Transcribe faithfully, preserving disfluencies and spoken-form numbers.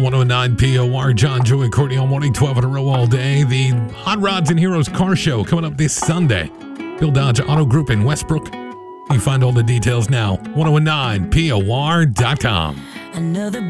one oh nine P O R, John, Joey, Courtney on Morning, twelve in a row all day. The Hot Rods and Heroes Car Show coming up this Sunday. Bill Dodge Auto Group in Westbrook. You can find all the details now, ten nine P O R dot com. Another